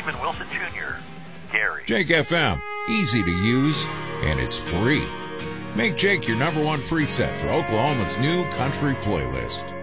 Benjamin Wilson Jr., Gary. Jake FM, easy to use, and it's free. Make Jake your number one preset for Oklahoma's new country playlist.